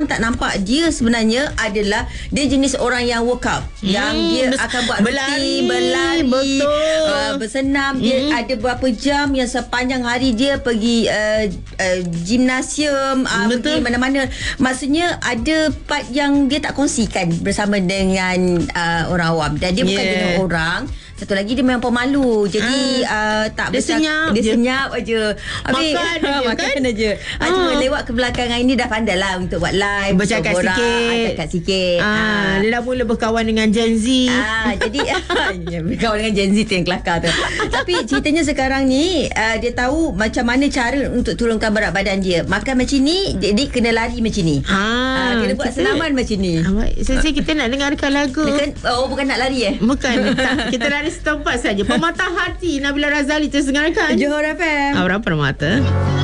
tak nampak dia sebenarnya adalah dia jenis orang yang workout, yang dia akan buat berlari, bersenam. Dia ada berapa jam yang sepanjang hari dia pergi gimnasium, pergi mana-mana. Maksudnya ada part yang dia tak kongsikan bersama dengan orang awam, dan dia bukan jenis orang. Satu lagi dia memang pemalu. Jadi tak dia senyap aja. Makan aja. Cuma lewat kebelakangan ini dah pandai lah untuk buat live, bercakap sikit. Dia dah mula berkawan dengan Gen Z. Jadi berkawan dengan Gen Z tu yang kelakar tu. Tapi ceritanya sekarang ni dia tahu macam mana cara untuk turunkan berat badan dia. Makan macam ni, dia kena lari macam ni. Kena buat senaman macam ni. Saya kita nak dengarkan lagu. Bukan nak lari Bukan. Kita lari setempat saja. Pematah Hati Nabila Razali terus dengarkan Johor FM. Aura Permata.